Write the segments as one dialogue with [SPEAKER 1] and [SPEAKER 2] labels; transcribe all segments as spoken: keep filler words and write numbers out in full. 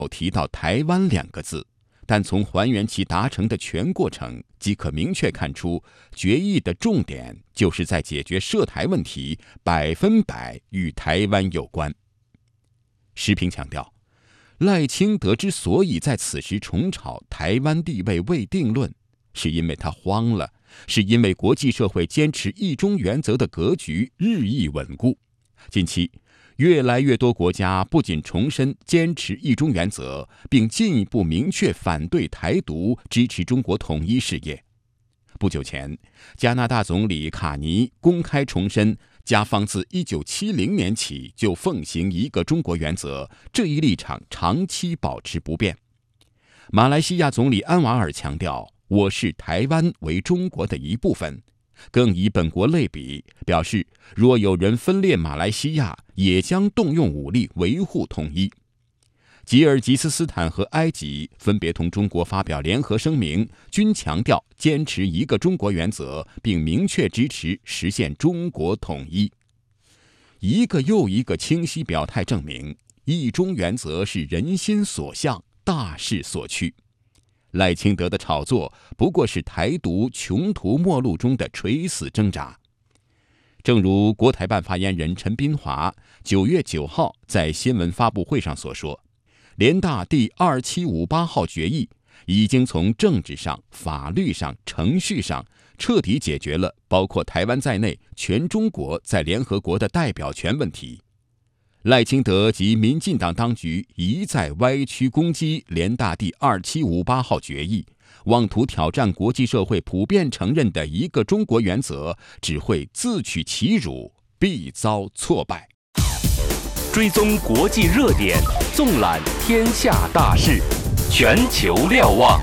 [SPEAKER 1] 提到台湾两个字，但从还原其达成的全过程，即可明确看出，决议的重点就是在解决涉台问题，百分百与台湾有关。时评强调，赖清德之所以在此时重炒台湾地位未定论，是因为他慌了，是因为国际社会坚持一中原则的格局日益稳固。近期越来越多国家不仅重申坚持一中原则，并进一步明确反对台独，支持中国统一事业。不久前，加拿大总理卡尼公开重申，加方自一九七零年起就奉行一个中国原则，这一立场长期保持不变。马来西亚总理安瓦尔强调，我视台湾为中国的一部分，更以本国类比，表示若有人分裂马来西亚，也将动用武力维护统一。吉尔吉斯斯坦和埃及分别同中国发表联合声明，均强调坚持一个中国原则，并明确支持实现中国统一。一个又一个清晰表态证明，一中原则是人心所向，大势所趋。赖清德的炒作不过是台独穷途末路中的垂死挣扎。正如国台办发言人陈斌华九月九号在新闻发布会上所说，联大第二七五八号决议已经从政治上、法律上、程序上彻底解决了包括台湾在内全中国在联合国的代表权问题。赖清德及民进党当局一再歪曲攻击联大第二七五八号决议，妄图挑战国际社会普遍承认的一个中国原则，只会自取其辱，必遭挫败。
[SPEAKER 2] 追踪国际热点，纵览天下大事，全球瞭望。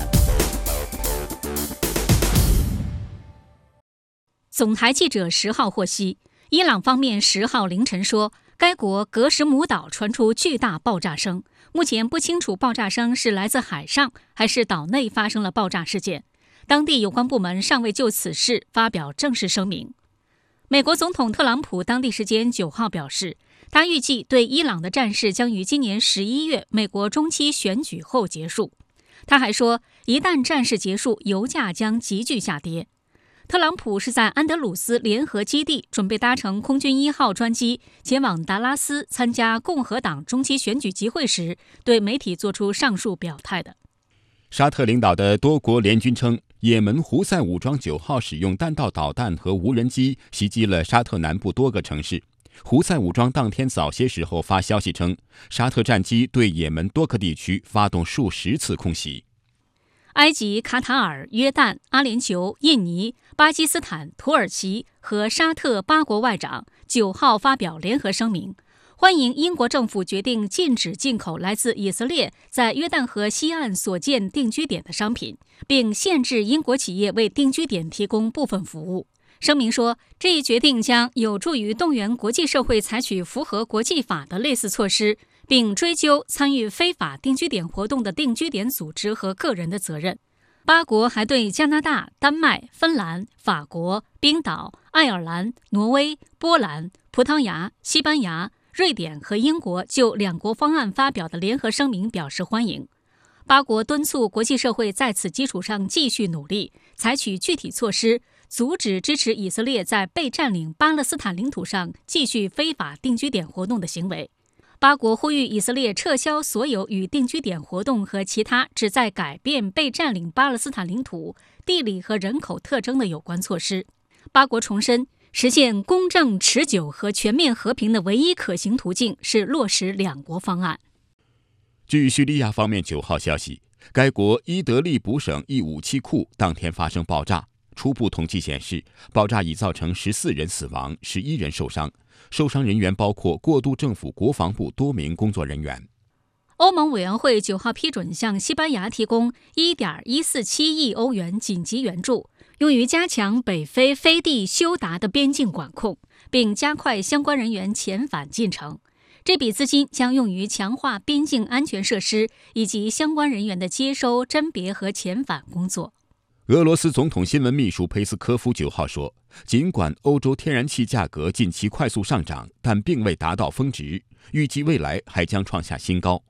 [SPEAKER 3] 总台记者十号获悉，伊朗方面十号凌晨说，该国格什姆岛传出巨大爆炸声，目前不清楚爆炸声是来自海上还是岛内发生了爆炸事件。当地有关部门尚未就此事发表正式声明。美国总统特朗普当地时间九号表示，他预计对伊朗的战事将于今年十一月美国中期选举后结束。他还说，一旦战事结束，油价将急剧下跌。特朗普是在安德鲁斯联合基地准备搭乘空军一号专机前往达拉斯参加共和党中期选举集会时，对媒体做出上述表态的。
[SPEAKER 1] 沙特领导的多国联军称，也门胡塞武装九号使用弹道导弹和无人机袭击了沙特南部多个城市。胡塞武装当天早些时候发消息称，沙特战机对也门多个地区发动数十次空袭。
[SPEAKER 3] 埃及、卡塔尔、约旦、阿联酋、印尼、巴基斯坦、土耳其和沙特八国外长九号发表联合声明，欢迎英国政府决定禁止进口来自以色列在约旦河西岸所建定居点的商品，并限制英国企业为定居点提供部分服务。声明说，这一决定将有助于动员国际社会采取符合国际法的类似措施，并追究参与非法定居点活动的定居点组织和个人的责任。八国还对加拿大、丹麦、芬兰、法国、冰岛、爱尔兰、挪威、波兰、葡萄牙、西班牙、瑞典和英国就两国方案发表的联合声明表示欢迎。八国敦促国际社会在此基础上继续努力，采取具体措施，阻止支持以色列在被占领巴勒斯坦领土上继续非法定居点活动的行为。八国呼吁以色列撤销所有与定居点活动和其他旨在改变被占领巴勒斯坦领土地理和人口特征的有关措施。八国重申，实现公正、持久和全面和平的唯一可行途径是落实两国方案。
[SPEAKER 1] 据叙利亚方面九号消息，该国伊德利卜省一武器库当天发生爆炸，初步统计显示，爆炸已造成十四人死亡，十一人受伤，受伤人员包括过渡政府国防部多名工作人员。
[SPEAKER 3] 欧盟委员会九号批准向西班牙提供 一点一四七亿欧元紧急援助，用于加强北非飞地休达的边境管控，并加快相关人员遣返进程。这笔资金将用于强化边境安全设施以及相关人员的接收、甄别和遣返工作。
[SPEAKER 1] 俄罗斯总统新闻秘书佩斯科夫九号说，尽管欧洲天然气价格近期快速上涨，但并未达到峰值，预计未来还将创下新高。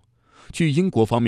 [SPEAKER 1] 据英国方面